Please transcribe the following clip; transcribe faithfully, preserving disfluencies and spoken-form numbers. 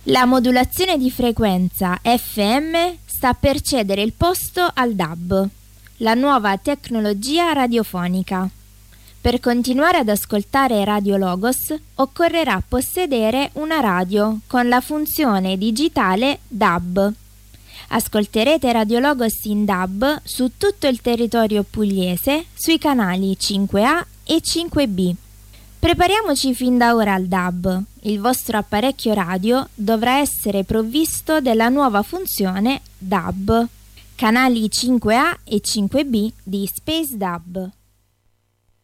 La modulazione di frequenza F M sta per cedere il posto al D A B, la nuova tecnologia radiofonica. Per continuare ad ascoltare Radio Logos occorrerà possedere una radio con la funzione digitale D A B. Ascolterete Radio Logos in D A B su tutto il territorio pugliese sui canali cinque A e cinque B. Prepariamoci fin da ora al D A B. Il vostro apparecchio radio dovrà essere provvisto della nuova funzione D A B. Canali cinque A e cinque B di Space D A B.